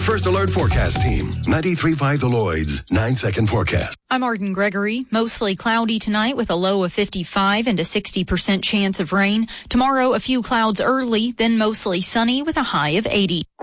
First Alert Forecast Team, 93.5 The Lloyd's 9-second forecast. I'm Arden Gregory. Mostly cloudy tonight with a low of 55 and a 60% chance of rain. Tomorrow, a few clouds early, then mostly sunny with a high of 80.